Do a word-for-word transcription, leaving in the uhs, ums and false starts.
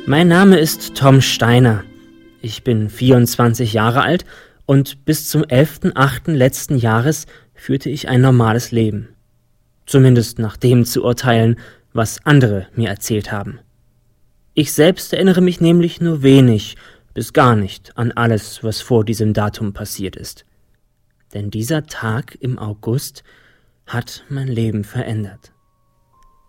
Mein Name ist Tom Steiner. Ich bin vierundzwanzig Jahre alt und bis zum elften achten letzten Jahres führte ich ein normales Leben. Zumindest nach dem zu urteilen, was andere mir erzählt haben. Ich selbst erinnere mich nämlich nur wenig bis gar nicht an alles, was vor diesem Datum passiert ist. Denn dieser Tag im August hat mein Leben verändert.